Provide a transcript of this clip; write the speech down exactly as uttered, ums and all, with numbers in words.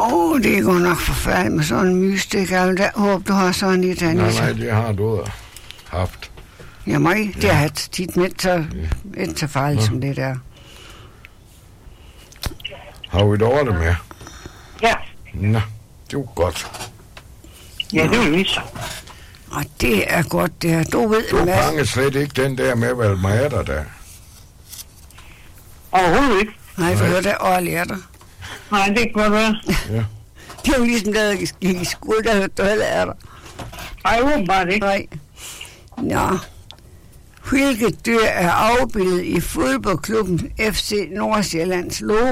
Åh, oh, det går nok forfærdeligt med sådan en mystik. Jeg håber, du har sådan et andet. Nej, nej, det har du haft. Jamen, det har tit med så ikke så farligt ja. Som det der. Har vi dårligt med? Ja. Nå, det var godt. Ja, det var vist. Og det er godt, det her. Du ved du en masse. Du fanger slet ikke den der med, hvad mig er der der. Overhovedet ikke. Nej, for det er ordentligt er der. Nej, det kan godt være. Ja. Det er jo ligesom, der gik i skole, der hørte du heller er der. Nej, åbenbart ikke. Nej. Nå. Hvilket dyr er afbildet i fodboldklubben F C Nordsjællands logo?